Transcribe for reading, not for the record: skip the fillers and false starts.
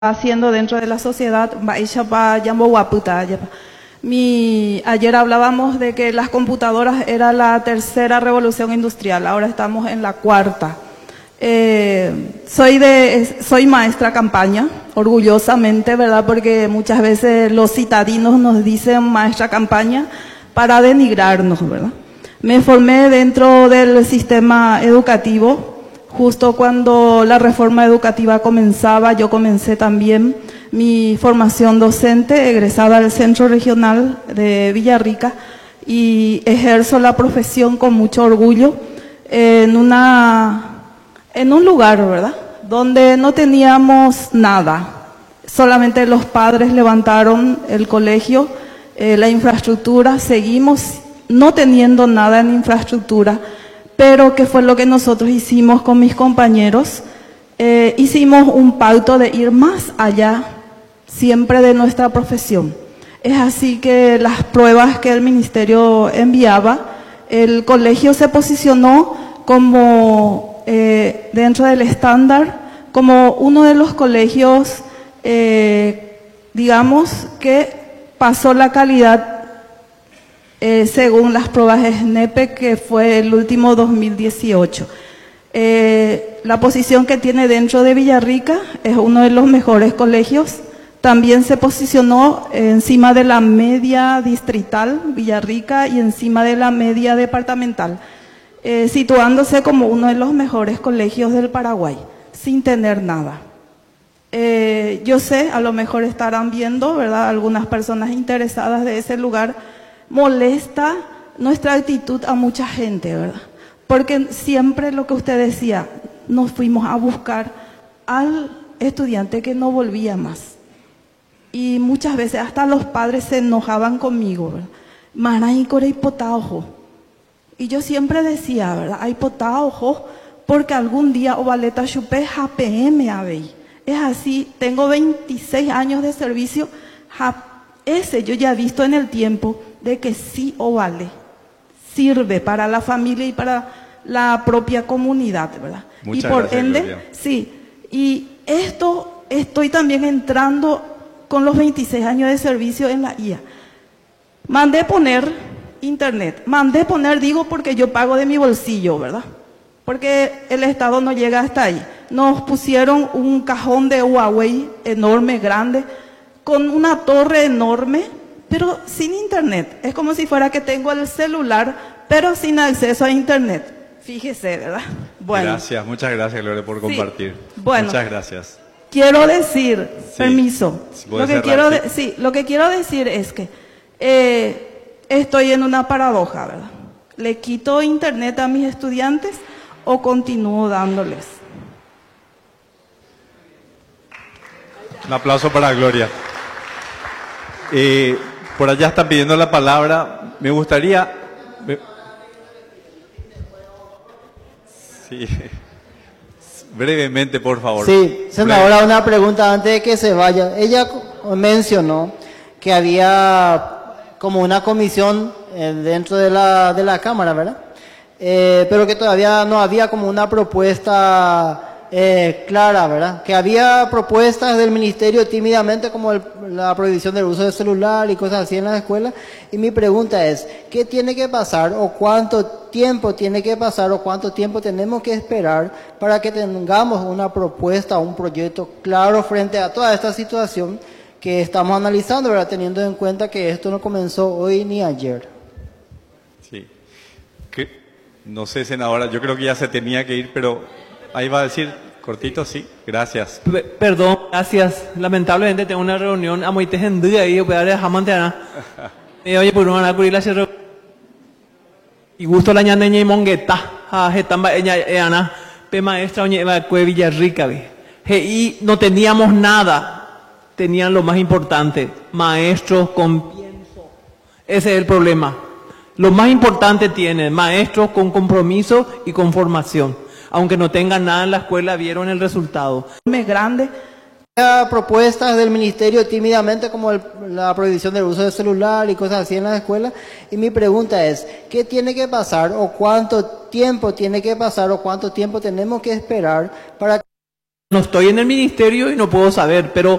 haciendo dentro de la sociedad. Ayer hablábamos de que las computadoras era la tercera revolución industrial, ahora estamos en la cuarta. Soy maestra campaña, orgullosamente, ¿verdad? Porque muchas veces los citadinos nos dicen maestra campaña para denigrarnos, ¿verdad? Me formé dentro del sistema educativo. Justo cuando la reforma educativa comenzaba, yo comencé también mi formación docente, egresada del Centro Regional de Villarrica, y ejerzo la profesión con mucho orgullo en un lugar, ¿verdad?, donde no teníamos nada. Solamente los padres levantaron el colegio, la infraestructura, seguimos no teniendo nada en infraestructura. Pero ¿qué fue lo que nosotros hicimos con mis compañeros? Hicimos un pacto de ir más allá, siempre de nuestra profesión. Es así que las pruebas que el ministerio enviaba, el colegio se posicionó como, dentro del estándar, como uno de los colegios, digamos, que pasó la calidad según las pruebas SNEPE, que fue el último 2018. La posición que tiene dentro de Villarrica es uno de los mejores colegios. También se posicionó encima de la media distrital Villarrica y encima de la media departamental, situándose como uno de los mejores colegios del Paraguay, sin tener nada. Yo sé, a lo mejor estarán viendo, ¿verdad?, algunas personas interesadas de ese lugar. Molesta nuestra actitud a mucha gente, ¿verdad? Porque siempre lo que usted decía, nos fuimos a buscar al estudiante que no volvía más. Y muchas veces hasta los padres se enojaban conmigo, ¿verdad? Maray, corey potaojo. Y yo siempre decía, ¿verdad?, hay potaojo porque algún día ovaleta chupé JPM abey. Es así, tengo 26 años de servicio, ese yo ya he visto en el tiempo de que sí o vale, sirve para la familia y para la propia comunidad, ¿verdad? Muchas y por gracias, ende, Gloria. sí, y esto estoy también entrando con los 26 años de servicio en la IA. Mandé poner internet, digo porque yo pago de mi bolsillo, ¿verdad? Porque el Estado no llega hasta ahí. Nos pusieron un cajón de Huawei enorme, grande, con una torre enorme, pero sin internet. Es como si fuera que tengo el celular, pero sin acceso a internet. Fíjese, ¿verdad? Bueno. Gracias, muchas gracias, Gloria, por compartir. Bueno, muchas gracias. Quiero decir, permiso, lo que quiero decir es que estoy en una paradoja, ¿verdad? ¿Le quito internet a mis estudiantes o continúo dándoles? Un aplauso para Gloria. Por allá están pidiendo la palabra. Me gustaría... Sí. Brevemente, por favor. Sí, senadora, una pregunta antes de que se vaya. Ella mencionó que había como una comisión dentro de la Cámara, ¿verdad? Pero que todavía no había como una propuesta clara, ¿verdad? Que había propuestas del ministerio tímidamente como la prohibición del uso del celular y cosas así en las escuelas. Y mi pregunta es, ¿qué tiene que pasar o cuánto tiempo tiene que pasar o cuánto tiempo tenemos que esperar para que tengamos una propuesta o un proyecto claro frente a toda esta situación que estamos analizando, ¿verdad?, teniendo en cuenta que esto no comenzó hoy ni ayer? Sí. No sé, senadora, yo creo que ya se tenía que ir, pero ahí va a decir cortito, sí. Gracias. Perdón, gracias. Lamentablemente tengo una reunión a muy tejenduda ahí, voy a dejar mantener. Oye, por una curila se y gusto la ñaneña y mongueta, jetamba ella ana, pe maestra oñe va cue Villarrica, y no teníamos nada, tenían lo más importante, maestros con pienso. Ese es el problema. Lo más importante tienen maestros con compromiso y con formación. Aunque no tengan nada en la escuela, vieron el resultado. Grande. Propuestas del ministerio tímidamente como la prohibición del uso del celular y cosas así en las escuelas. Y mi pregunta es, ¿qué tiene que pasar o cuánto tiempo tiene que pasar o cuánto tiempo tenemos que esperar para No estoy en el ministerio y no puedo saber, pero